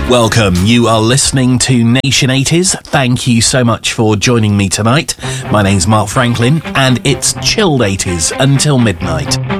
Welcome. You are listening to Nation 80s. Thank you so much for joining me tonight. My name's Mark Franklin, and it's chilled 80s until midnight.